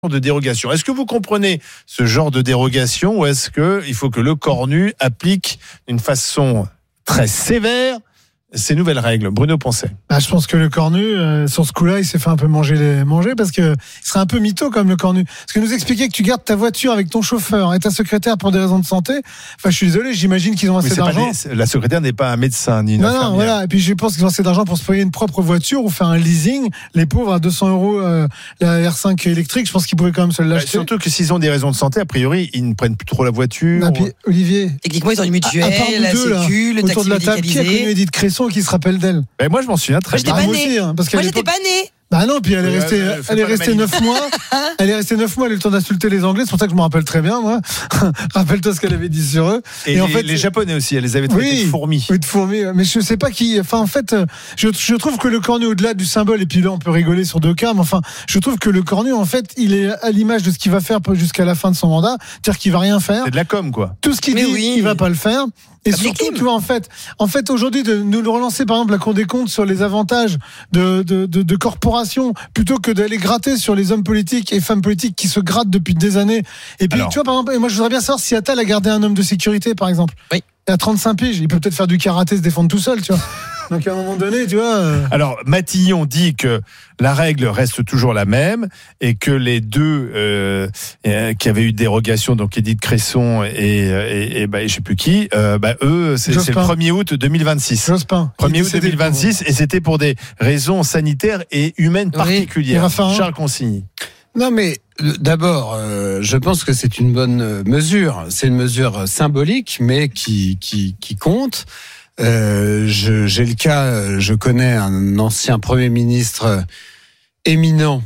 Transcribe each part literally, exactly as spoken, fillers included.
de dérogation. Est-ce que vous comprenez ce genre de dérogation ou est-ce qu'il faut que le Cornu applique d'une façon très sévère ces nouvelles règles? Bruno Poncet. Ah, je pense que le Cornu, euh, sur ce coup-là, il s'est fait un peu manger, les, manger parce que il serait un peu mytho comme le Cornu. Parce que nous expliquer que tu gardes ta voiture avec ton chauffeur et ta secrétaire pour des raisons de santé, enfin, je suis désolé, j'imagine qu'ils ont assez d'argent. Des, la secrétaire n'est pas un médecin ni une non, infirmière. Non, voilà. Et puis je pense qu'ils ont assez d'argent pour se payer une propre voiture ou faire un leasing. Les pauvres à deux cents euros euh, la R cinq électrique, je pense qu'ils pourraient quand même se l'acheter. Bah, surtout que s'ils ont des raisons de santé, a priori, ils ne prennent plus trop la voiture. Ah, puis, Olivier. Techniquement, ils ont une mutuelle, à, à part la deux, sécu, là, le taxi autour de la table, qui a connu Edith Cresson qui se rappelle d'elle? Ben moi, je m'en souviens très bien. Moi, j'étais pas née. Hein, parce qu'à moi, j'étais pas née. Bah non, puis elle est ouais, restée, ouais, elle est restée neuf mois. Elle est restée neuf mois, elle a eu le temps d'insulter les Anglais. C'est pour ça que je me rappelle très bien, moi. Rappelle-toi ce qu'elle avait dit sur eux. Et, et les, en fait, les Japonais aussi, elle les avait traités oui, de fourmis. Oui, de fourmis. Mais je sais pas qui. Enfin, en fait, je, je trouve que le Cornu, au-delà du symbole, et puis là, on peut rigoler sur deux cas, mais enfin, je trouve que le Cornu, en fait, il est à l'image de ce qu'il va faire jusqu'à la fin de son mandat. C'est-à-dire qu'il va rien faire. C'est de la com, quoi. Tout ce qu'il dit, oui. il va pas le faire. Et Comme surtout, tu vois, en fait, en fait, aujourd'hui, de nous relancer, par exemple, la Cour des comptes sur les avantages de, de, de, de corporations, plutôt que d'aller gratter sur les hommes politiques et femmes politiques qui se grattent depuis des années. Et puis, Alors. tu vois, par exemple, et moi, je voudrais bien savoir si Attal a gardé un homme de sécurité, par exemple. Oui. Et à trente-cinq piges, il peut peut-être faire du karaté, se défendre tout seul, tu vois. Donc, à un moment donné, tu vois. Euh... Alors, Matillon dit que la règle reste toujours la même et que les deux euh, euh, qui avaient eu dérogation, donc Edith Cresson et, et, et bah, je sais plus qui, euh, bah, eux, c'est, c'est le premier août deux mille vingt-six. Jospin. premier août deux mille vingt-six, et c'était pour des raisons sanitaires et humaines particulières. Oui. Charles Consigny. Non, mais d'abord, euh, je pense que c'est une bonne mesure. C'est une mesure symbolique, mais qui, qui, qui compte. Euh, je, j'ai le cas, je connais un ancien Premier ministre éminent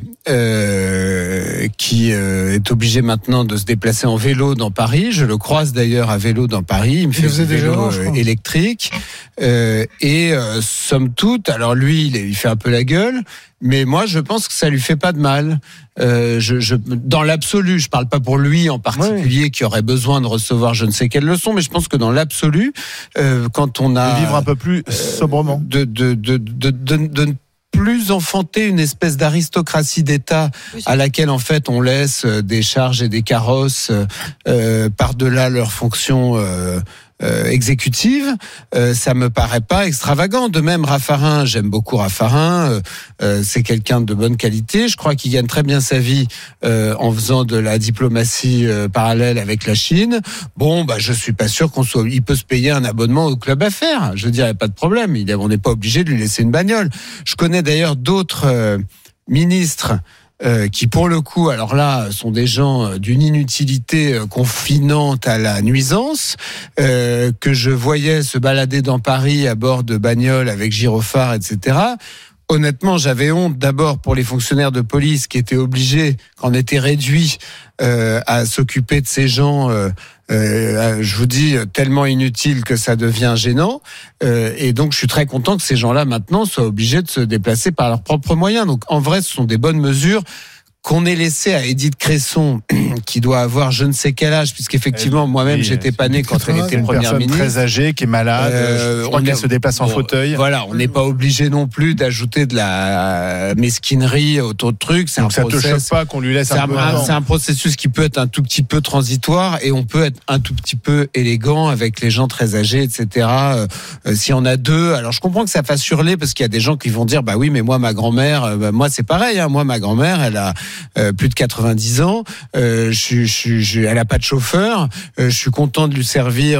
euh, qui euh, est obligé maintenant de se déplacer en vélo dans Paris. Je le croise d'ailleurs à vélo dans Paris. Il me fait des vélos euh, électriques. Euh, et euh, somme toute, alors lui, il, il fait un peu la gueule, mais moi, je pense que ça lui fait pas de mal. Euh, je, je, dans l'absolu, je parle pas pour lui en particulier, oui. qui aurait besoin de recevoir je ne sais quelle leçon, mais je pense que dans l'absolu, euh, quand on a de vivre un peu plus sobrement, de de de de, de, de, de plus enfanter une espèce d'aristocratie d'État à laquelle en fait on laisse des charges et des carrosses euh, par-delà leurs fonctions euh, euh, exécutives, euh, ça me paraît pas extravagant. De même, Raffarin, j'aime beaucoup Raffarin, euh, euh, c'est quelqu'un de bonne qualité. Je crois qu'il gagne très bien sa vie euh, en faisant de la diplomatie euh, parallèle avec la Chine. Bon, bah je suis pas sûr qu'on soit. Il peut se payer un abonnement au club affaires. Je dirais pas de problème. Il, on n'est pas obligé de lui laisser une bagnole. Je connais d'ailleurs d'autres euh, ministres euh, qui, pour le coup, alors là, sont des gens d'une inutilité euh, confinante à la nuisance, euh, que je voyais se balader dans Paris à bord de bagnoles avec gyrophare, et cetera. Honnêtement, j'avais honte d'abord pour les fonctionnaires de police qui étaient obligés, quand on était réduits euh, à s'occuper de ces gens, euh, euh, je vous dis, tellement inutiles que ça devient gênant. Euh, et donc, je suis très content que ces gens-là, maintenant, soient obligés de se déplacer par leurs propres moyens. Donc, en vrai, ce sont des bonnes mesures qu'on ait laissé à Edith Cresson, qui doit avoir je ne sais quel âge, puisqu'effectivement, moi-même, oui, j'étais pas né quand elle était première ministre. Très âgée, qui est malade, euh, je crois qu'elle se déplace en bon, fauteuil. Voilà, on n'est pas obligé non plus d'ajouter de la mesquinerie autour de trucs. C'est Donc un ça process, te choque pas qu'on lui laisse un, un peu un, C'est un processus qui peut être un tout petit peu transitoire et on peut être un tout petit peu élégant avec les gens très âgés, et cetera. Euh, si on a deux, alors je comprends que ça fasse hurler parce qu'il y a des gens qui vont dire, bah oui, mais moi, ma grand-mère, bah, moi, c'est pareil, hein, moi, ma grand-mère, elle a Euh, plus de quatre-vingt-dix ans, euh, je, je, je, elle a pas de chauffeur, euh, je suis content de lui servir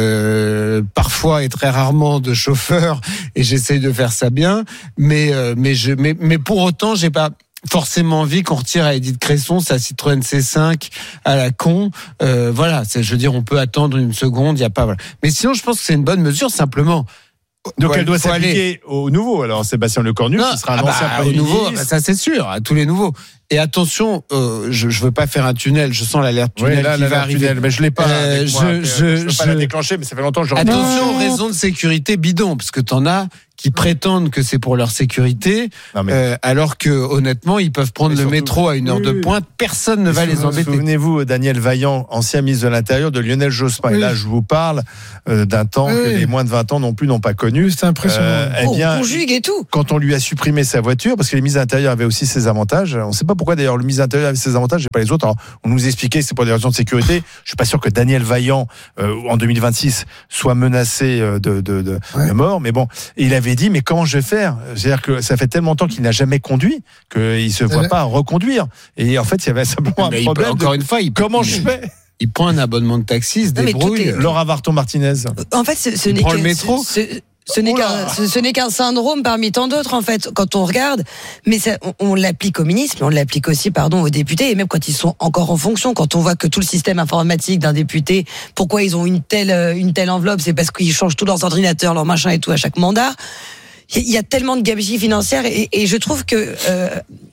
euh, parfois et très rarement de chauffeur et j'essaye de faire ça bien, mais euh, mais je mais mais pour autant j'ai pas forcément envie qu'on retire à Edith Cresson sa Citroën C cinq à la con. Euh, voilà, c'est, je veux dire, on peut attendre une seconde, il y a pas. Voilà. Mais sinon, je pense que c'est une bonne mesure simplement. Donc ouais, elle doit s'appliquer aller... au nouveau, alors Sébastien Lecornu, non, qui sera un ah ancien bah, Premier nouveau, ministre. bah, ça c'est sûr, à tous les nouveaux. Et attention, euh, je je veux pas faire un tunnel, je sens l'alerte tunnel oui, là, qui va arriver. Tunnel, mais je l'ai pas. Euh, avec je moi, je je, je peux je pas la déclencher, mais ça fait longtemps que je. Attention, non. raison de sécurité bidon, parce que t'en as qui prétendent que c'est pour leur sécurité, non mais... euh, alors que honnêtement, ils peuvent prendre le métro à une heure oui, de pointe. Personne ne va les embêter. Souvenez-vous, Daniel Vaillant, ancien ministre de l'Intérieur de Lionel Jospin. Oui. Et là, je vous parle euh, d'un temps oui. que les moins de vingt ans non plus n'ont pas connu. C'est impressionnant. Euh, eh bien, oh, conjugue et tout. Quand on lui a supprimé sa voiture, parce que les ministres de l'Intérieur avaient aussi ses avantages. On ne sait pas pourquoi d'ailleurs le ministre de l'Intérieur avait ses avantages et pas les autres. Alors, on nous expliquait que c'est pour des raisons de sécurité. Je suis pas sûr que Daniel Vaillant, euh, en deux mille vingt-six, soit menacé de, de, de, ouais. de mort. Mais bon, il avait dit, mais comment je vais faire ? C'est-à-dire que ça fait tellement longtemps qu'il n'a jamais conduit qu'il se voit pas reconduire. Et en fait, il y avait simplement mais un problème. Peut, encore de, une fois, il comment il, je fais ? Il prend un abonnement de taxi, se débrouille. Est... Laura Varton-Martinez. En fait, ce, ce il n'est prend que, le métro. Ce, ce... Ce n'est, qu'un, ce, ce n'est qu'un syndrome parmi tant d'autres, en fait, quand on regarde. Mais ça, on, on l'applique au ministre, mais on l'applique aussi, pardon, aux députés, et même quand ils sont encore en fonction, quand on voit que tout le système informatique d'un député, pourquoi ils ont une telle, une telle enveloppe, c'est parce qu'ils changent tous leurs ordinateurs, leurs machins et tout à chaque mandat. Il y a tellement de gabegie financière, et, et je trouve que, euh,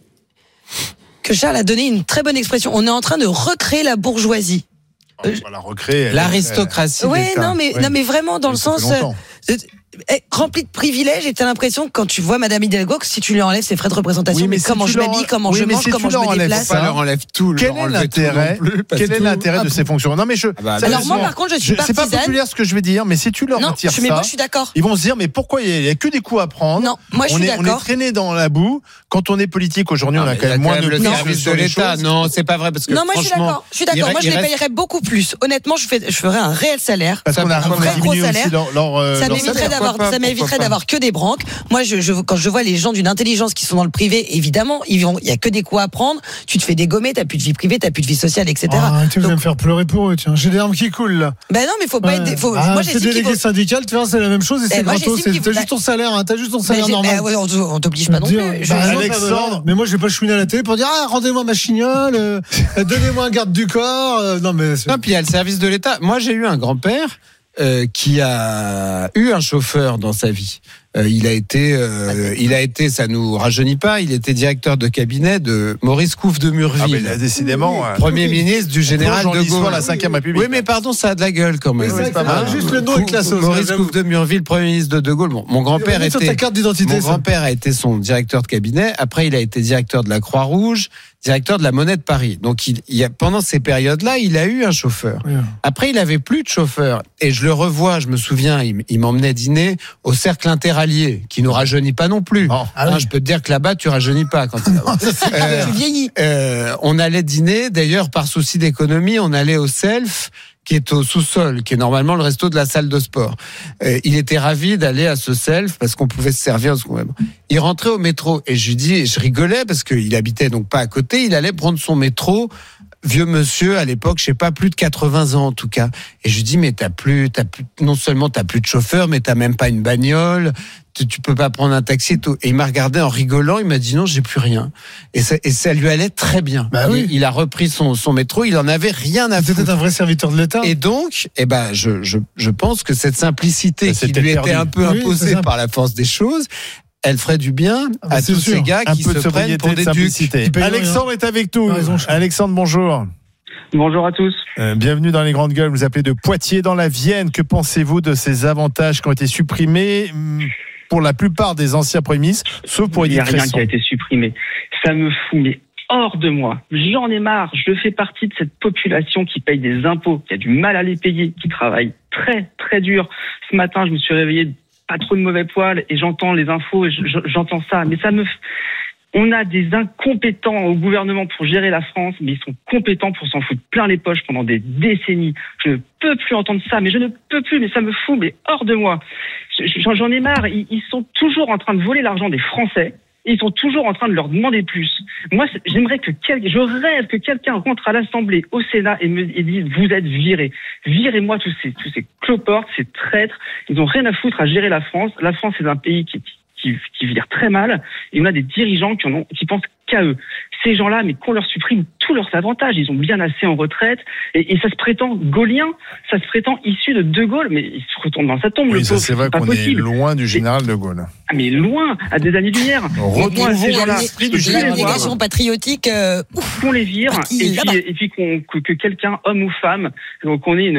que Charles a donné une très bonne expression. On est en train de recréer la bourgeoisie. On va la recréer. L'aristocratie. Oui, non, mais, oui. non, mais vraiment, dans oui, le sens. Euh, rempli de privilèges, et t'as l'impression que quand tu vois Madame Hidalgo, que si tu lui enlèves ses frais de représentation, oui, mais, mais si comment je m'habille, comment oui, je mange, si comment je me déplace. Pas leur enlève tout. Quel est l'intérêt, quel est l'intérêt de ces fonctions ? Non, mais je. Ah bah, alors moi, par contre, je suis partisane. C'est pas populaire ce que je vais dire, mais si tu leur retires ça, mais moi, je suis d'accord. Ils vont se dire, mais pourquoi il y a que des coups à prendre ? Non, moi, je suis d'accord. On est traîné dans la boue. Quand on est politique aujourd'hui, on a quand même moins de service de l'État. Non, c'est pas vrai parce que. Non, moi, je suis d'accord. Je suis d'accord. Moi, je les payerais beaucoup plus. Honnêtement, je ferais un réel salaire. Parce qu'on a un vrai gros salaire. Ça m'éviterait d'avoir, ça m'éviterait d'avoir que des branques. Moi, je, je, quand je vois les gens d'une intelligence qui sont dans le privé, évidemment, ils vont, il y a que des coups à prendre. Tu te fais dégommer, t'as plus de vie privée, t'as plus de vie sociale, et cetera. Ah, tu vas me faire pleurer pour eux, tiens. J'ai des larmes qui coulent, là. Ben non, mais faut pas ouais. être, faut, ah, moi, j'ai délégué faut... syndical, tu vois, c'est la même chose et c'est gratos. C'est, t'as juste ton salaire, hein, t'as juste ton salaire ben, normal. Ben, ouais, on, on t'oblige pas non plus. Bah, Alexandre. Mais moi, je vais pas chouiner à la télé pour dire, ah, rendez-moi ma chignole, euh, donnez-moi un garde du corps. Euh, non, mais. Non, puis il y a le service de l'État. Moi, j'ai eu un grand-père, euh, qui a eu un chauffeur dans sa vie. Euh, il a été, euh, il a été, ça nous rajeunit pas. Il était directeur de cabinet de Maurice Couve de Murville, ah, décidément, oui, premier oui. ministre du général de Gaulle. La cinquième République. Oui, mais pardon, ça a de la gueule quand même. Oui, c'est pas mal. Juste le nom est classe. Maurice Couve de Murville, premier ministre de De Gaulle. Bon, mon grand-père était. Ta carte d'identité, mon grand-père a été son directeur de cabinet. Après, il a été directeur de la Croix-Rouge, directeur de la Monnaie de Paris. Donc, il, il y a, pendant ces périodes-là, il a eu un chauffeur. Oui. Après, il avait plus de chauffeur. Et je le revois, je me souviens, il, il m'emmenait dîner au Cercle Interallié, qui nous rajeunit pas non plus. Oh, ah oui. Je peux te dire que là-bas, tu rajeunis pas quand tu euh, tu vieillis. Euh, on allait dîner, d'ailleurs, par souci d'économie, on allait au Self, qui est au sous-sol, qui est normalement le resto de la salle de sport. Euh, il était ravi d'aller à ce Self parce qu'on pouvait se servir. Il rentrait au métro et je lui dis, je rigolais parce qu'il habitait donc pas à côté, il allait prendre son métro. Vieux monsieur, à l'époque, je sais pas, plus de quatre-vingts ans en tout cas. Et je lui dis, mais t'as plus, t'as plus, non seulement t'as plus de chauffeur, mais t'as même pas une bagnole, tu, tu peux pas prendre un taxi et tout. Et il m'a regardé en rigolant, il m'a dit non, j'ai plus rien. Et ça, et ça lui allait très bien. Bah oui. il, il a repris son, son métro, il en avait rien à foutre. C'était un vrai serviteur de l'État. Et donc, eh ben, je, je, je pense que cette simplicité ça, qui lui perdu. était un peu oui, imposée par la force des choses, elle ferait du bien ah bah à tous sûr. Ces gars un qui peu se de prennent pour des ducs. Alexandre est avec nous. Raison, Alexandre, bonjour. Bonjour à tous. Euh, bienvenue dans les Grandes Gueules. Vous appelez de Poitiers dans la Vienne. Que pensez-vous de ces avantages qui ont été supprimés pour la plupart des anciens premiers ministres, sauf pour Édith Cresson? Il n'y a rien qui a été supprimé. Ça me fout mais hors de moi. J'en ai marre. Je fais partie de cette population qui paye des impôts, qui a du mal à les payer, qui travaille très très dur. Ce matin, je me suis réveillé pas trop de mauvais poils et j'entends les infos et j'entends ça. Mais ça me... On a des incompétents au gouvernement pour gérer la France, mais ils sont compétents pour s'en foutre plein les poches pendant des décennies. Je ne peux plus entendre ça, mais je ne peux plus, mais ça me fout, mais hors de moi. J'en ai marre, ils sont toujours en train de voler l'argent des Français, et ils sont toujours en train de leur demander plus. Moi, j'aimerais que quelqu'un, je rêve que quelqu'un rentre à l'Assemblée, au Sénat, et me et dise, vous êtes virés. Virez-moi tous ces, tous ces cloportes, ces traîtres. Ils n'ont rien à foutre à gérer la France. La France est un pays qui Qui, qui vire très mal, et on a des dirigeants qui en ont, qui pensent qu'à eux. Ces gens-là, mais qu'on leur supprime tous leurs avantages, ils ont bien assez en retraite, et, et ça se prétend gaullien, ça se prétend issu de De Gaulle, mais il se retourne dans sa tombe. Oui, le ça pauvre, c'est vrai c'est qu'on possible. est loin du général De Gaulle. Ah, mais loin, à des années-lumière. Retrouvons ces gens-là, l'esprit du général. L'abnégation patriotique. Euh, qu'on les vire, et puis, et puis qu'on, que, que quelqu'un, homme ou femme, qu'on ait une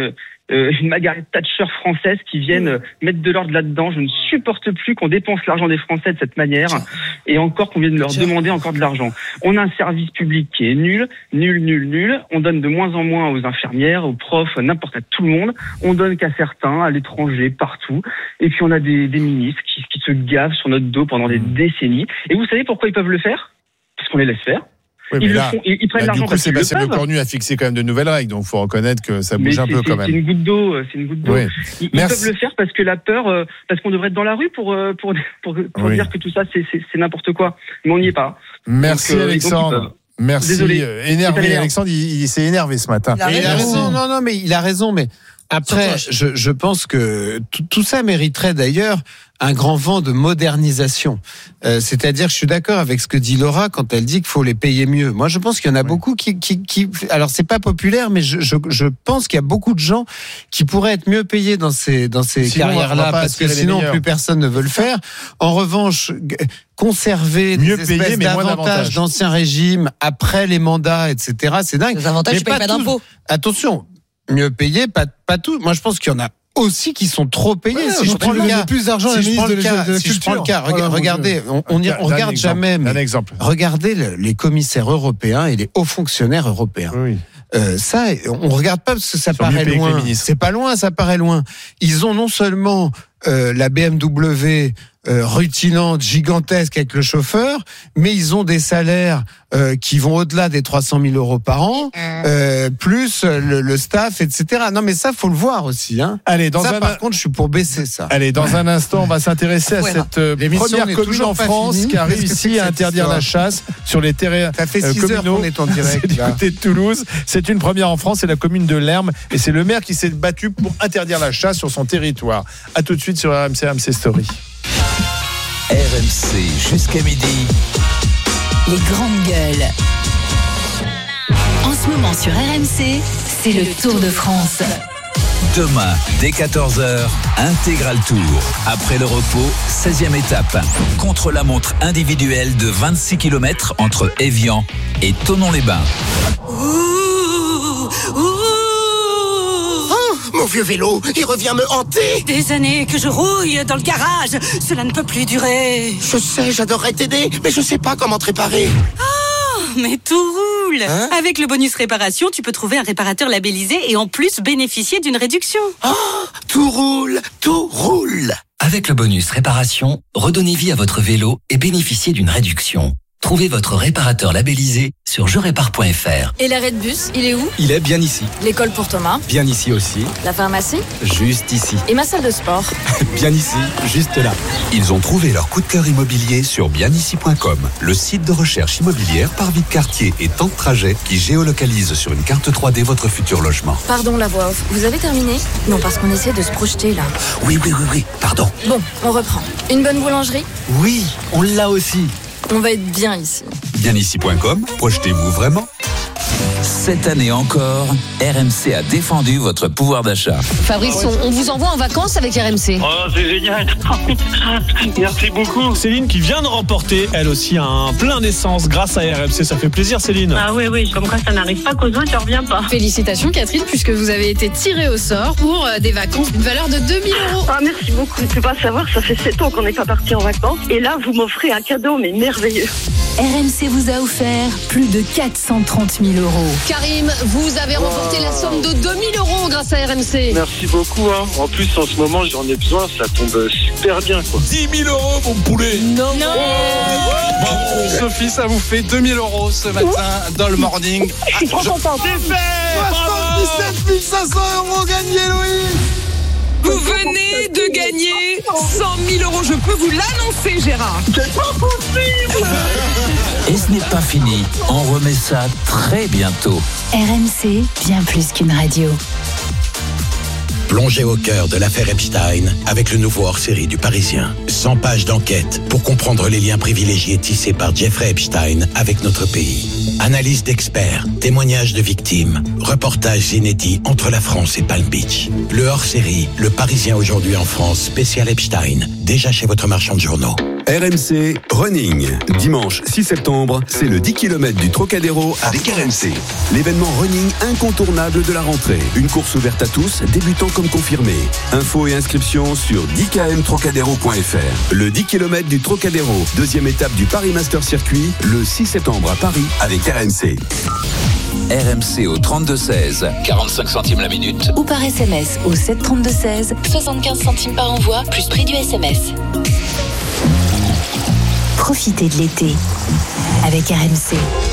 euh, une Margaret Thatcher française qui vienne euh, mettre de l'ordre là-dedans. Je ne supporte plus qu'on dépense l'argent des Français de cette manière et encore qu'on vienne leur demander encore de l'argent. On a un service public qui est nul, nul, nul, nul. On donne de moins en moins aux infirmières, aux profs, n'importe à tout le monde. On donne qu'à certains, à l'étranger, partout. Et puis on a des, des ministres qui, qui se gavent sur notre dos pendant des décennies. Et vous savez pourquoi ils peuvent le faire ? Parce qu'on les laisse faire. Oui, ils, là, le font, ils, ils prennent là, l'argent du coup, parce qu'ils le Sébastien peuvent. Lecornu a fixé quand même de nouvelles règles, donc il faut reconnaître que ça bouge Mais un c'est, peu c'est, quand même. C'est une goutte d'eau, c'est une goutte d'eau. Oui. Ils, ils Merci. peuvent le faire parce que la peur, euh, parce qu'on devrait être dans la rue pour euh, pour pour, pour Oui. dire que tout ça c'est, c'est, c'est n'importe quoi. Mais on n'y est pas. Merci Donc, euh, Alexandre. donc, ils peuvent. Merci. Désolé. Euh, énervé, C'est Alexandre, il, il s'est énervé ce matin. Il a Il a raison. raison, non, non, mais il a raison, mais après, je, je pense que tout, tout ça mériterait d'ailleurs un grand vent de modernisation. Euh, c'est-à-dire, je suis d'accord avec ce que dit Laura quand elle dit qu'il faut les payer mieux. Moi, je pense qu'il y en a Oui. beaucoup qui, qui, qui, alors c'est pas populaire, mais je, je, je pense qu'il y a beaucoup de gens qui pourraient être mieux payés dans ces, dans ces Sinon, on va carrières-là, pas parce que attirer les sinon meilleurs. plus personne ne veut le faire. En revanche, g- conserver Mieux des payé, espèces mais moins d'avantages d'avantages. d'ancien régime après les mandats, et cetera. C'est dingue. Les avantages, Mais tu payes pas tous. d'impôts. Attention, mieux payé, pas, pas tout. Moi, je pense qu'il y en a aussi qui sont trop payés. Ouais, si je donc prends tu le veux cas, donner plus d'argent à la si je ministre prends de le la- cas, de la si je prends le culture. cas, rega- Voilà, mon regardez, Dieu. on, on, y- on D'un regarde exemple, jamais, Un mais exemple. regardez le- les commissaires européens et les hauts fonctionnaires européens. Oui. Euh, ça, on regarde pas parce que ça Ils sont mieux paraît payés que les loin. ministres. C'est pas loin, ça paraît loin. Ils ont non seulement euh, la B M W euh, rutinante, gigantesque avec le chauffeur, mais ils ont des salaires euh, qui vont au-delà des trois cent mille euros par an, euh, plus le, le staff, et cetera. Non, mais ça, faut le voir aussi. Hein. Allez, dans ça, un par contre, je suis pour baisser ça. Allez, dans un instant, on va s'intéresser à Ouais. cette euh, L'émission première n'est commune toujours en pas France finie. qui a Qu'est-ce que c'est réussi que à cette interdire histoire la chasse sur les terrains Ça fait euh, six heures communaux. qu'on est en C'est direct. du Là. côté de Toulouse. C'est une première en France, c'est la commune de Lerme. Et c'est le maire qui s'est battu pour interdire la chasse sur son territoire. A tout de suite sur R M C, R M C Story. R M C jusqu'à midi. Les grandes gueules. En ce moment sur R M C, c'est le Tour de France. Demain, dès quatorze heures, Intégral Tour. Après le repos, seizième étape. Contre-la-montre individuelle de vingt-six kilomètres entre Évian et Thonon-les-Bains. Mon vieux vélo, il revient me hanter. Des années que je rouille dans le garage. Cela ne peut plus durer. Je sais, j'adorerais t'aider, mais je sais pas comment te réparer. Mais tout roule. Hein? Avec le bonus réparation, tu peux trouver un réparateur labellisé et en plus bénéficier d'une réduction. Oh, tout roule, tout roule. Avec le bonus réparation, redonnez vie à votre vélo et bénéficiez d'une réduction. Trouvez votre réparateur labellisé sur je répare point f r. Et l'arrêt de bus, il est où? Il est bien ici. L'école pour Thomas? Bien ici aussi. La pharmacie? Juste ici. Et ma salle de sport? Bien ici, juste là. Ils ont trouvé leur coup de cœur immobilier sur bien ici point com, le site de recherche immobilière par vie de quartier et temps de trajet qui géolocalise sur une carte trois D votre futur logement. Pardon la voix off, vous avez terminé? Non, parce qu'on essaie de se projeter là. Oui, oui, oui, oui, pardon. Bon, on reprend. Une bonne boulangerie? Oui, on l'a aussi. On va être bien ici. bien ici point com, projetez-vous vraiment. Cette année encore, R M C a défendu votre pouvoir d'achat. Fabrice, on, on vous envoie en vacances avec R M C. Oh, c'est génial. Merci beaucoup. Céline qui vient de remporter, elle aussi, un plein d'essence grâce à R M C. Ça fait plaisir, Céline. Ah oui, oui, comme quoi ça n'arrive pas qu'aux autres, ça revient pas. Félicitations Catherine, puisque vous avez été tirée au sort pour euh, des vacances d'une valeur de deux mille euros. Ah, merci beaucoup. Tu peux pas savoir, ça fait sept ans qu'on n'est pas parti en vacances. Et là, vous m'offrez un cadeau, mais merveilleux. R M C vous a offert plus de quatre cent trente mille euros. Karim, vous avez remporté la somme de deux mille euros grâce à R M C. Merci beaucoup. Hein. En plus, en ce moment, j'en ai besoin. Ça tombe super bien, quoi. dix mille euros, mon poulet. Non, non. Sophie, ça vous fait deux mille euros ce matin dans le morning. Je suis trop contente. soixante-dix-sept mille cinq cents euros gagnés, Louis. Vous venez de gagner cent mille euros. Je peux vous l'annoncer, Gérard. C'est pas possible. Et ce n'est pas fini, on remet ça très bientôt. R M C, bien plus qu'une radio. Plongez au cœur de l'affaire Epstein avec le nouveau hors-série du Parisien. cent pages d'enquête pour comprendre les liens privilégiés tissés par Jeffrey Epstein avec notre pays. Analyse d'experts, témoignages de victimes, reportages inédits entre la France et Palm Beach. Le hors-série, Le Parisien aujourd'hui en France, spécial Epstein, déjà chez votre marchand de journaux. R M C Running. Dimanche six septembre, c'est le dix kilomètres du Trocadéro avec R M C. L'événement running incontournable de la rentrée. Une course ouverte à tous, débutants comme confirmés. Infos et inscriptions sur dix k m trocadéro point f r. Le dix kilomètres du Trocadéro, deuxième étape du Paris Master Circuit, le six septembre à Paris avec R M C. R M C au trente-deux seize, quarante-cinq centimes la minute. Ou par S M S au sept trente-deux seize, soixante-quinze centimes par envoi, plus prix du S M S. Profitez de l'été avec R M C.